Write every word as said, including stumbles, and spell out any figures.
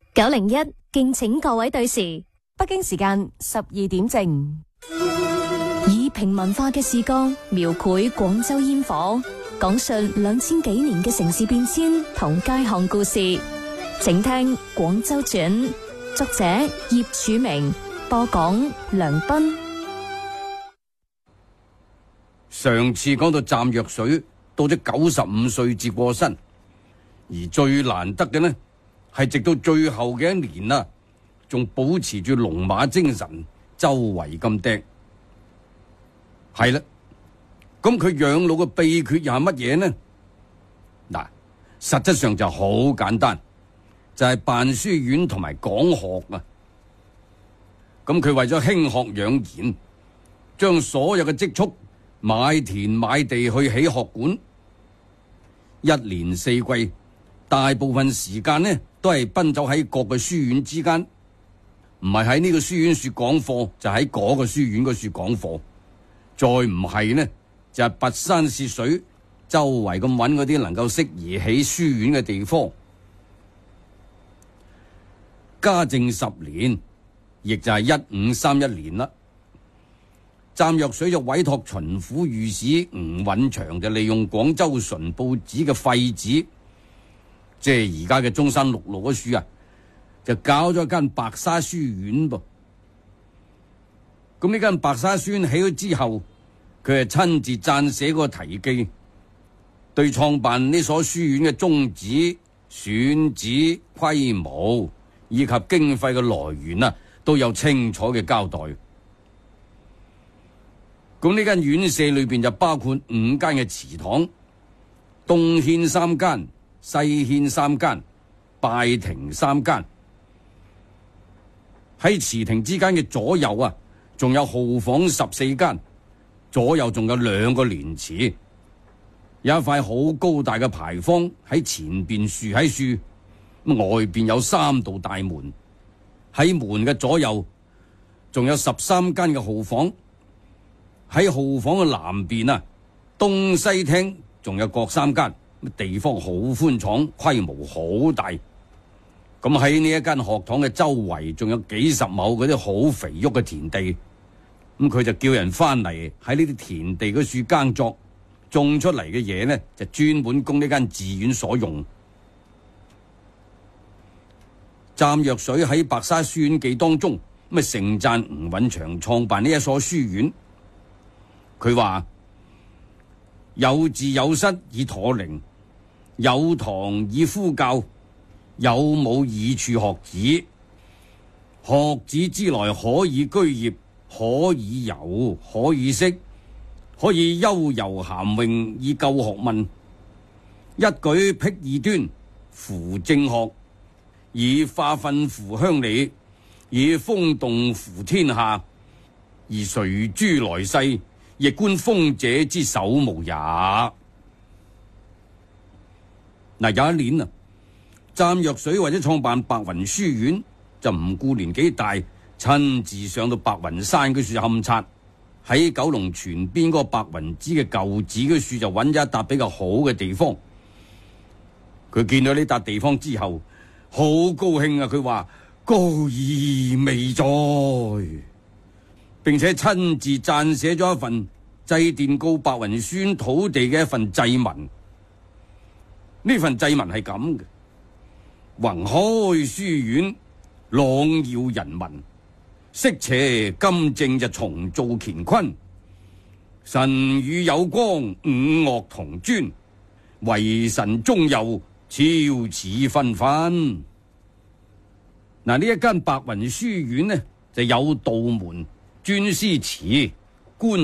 九零一敬請各位對時， 北京時間十二點正。 以平民化嘅視角描繪廣州煙火，講述兩千幾年嘅城市變遷同街巷故事。請聽《廣州傳》，作者葉曙明，播講梁斌。 上次講到湛若水到咗九十五歲至過身，而最難得嘅呢，係直到最後嘅一年啊，仲保持住龍馬精神，周圍咁掟。係啦，咁佢養老嘅秘訣又係乜嘢呢？嗱，實質上就好簡單，就係辦書院同埋講學啊。咁佢為咗興學養賢，將所有嘅積蓄買田買地去起學館，一年四季，大部分時間呢都係奔走喺各個書院之間，唔係喺呢個書院處講課，就喺嗰個書院嗰處講課。再唔係呢，就係跋山涉水，周圍咁揾嗰啲能夠適宜起書院嘅地方。嘉靖十年，亦就係一五三一年啦。湛若水就委託巡撫御史吳允祥，就利用廣州純報紙嘅廢紙，即係而家嘅中山六路嗰處啊，就搞咗間白沙書院噃。咁呢間白沙書院起咗之後，佢係親自撰寫個題記，對創辦呢所書院嘅宗旨、選址、規模以及經費嘅來源啊，都有清楚嘅交代。咁呢間院舍裏邊就包括五間嘅祠堂，東軒三間，西軒三間，拜亭三間。喺祠亭之間嘅左右啊，仲有號房十四間，左右仲有兩個蓮池，有一塊好高大嘅牌坊喺前邊豎喺樹，外邊有三道大門，喺門嘅左右仲有十三間嘅號房，喺號房嘅南邊啊，東西廳仲有各三間，地方好寬敞，規模好大。咁喺呢一間學堂嘅周圍仲有幾十畝嗰啲好肥沃嘅田地，咁佢就叫人翻嚟喺呢啲田地嗰處耕作，種出嚟嘅嘢呢，就專門供呢間寺院所用。湛若水喺《白沙書院記》當中咁啊盛讚吳允祥創辦呢一所書院。佢話有字有室以妥靈，有堂以夫教，有母以處學子。學子之來可以居業，可以遊，可以識，可以悠遊涵泳以救學問。一舉辟異端，扶正學，以化訓扶鄉里，以風動扶天下。而誰諸來世，亦觀風者之首無也。嗱，有一年啊，湛若水為咗創辦白雲書院，就唔顧年紀大，親自上到白雲山嗰處勘察，喺九龍泉邊嗰個白雲寺嘅舊址嗰處就揾咗一笪比較好嘅地方。佢見到呢笪地方之後，好高興啊！佢話高義未在。並且親自撰寫咗一份祭奠告白雲書院土地嘅一份祭文。呢份祭文係咁嘅：宏開書院，朗耀人民，息邪今正就重造乾坤。神與有光，五岳同尊，為神中佑，超似紛紛。嗱，呢一間白雲書院呢，就有道門、尊師祠，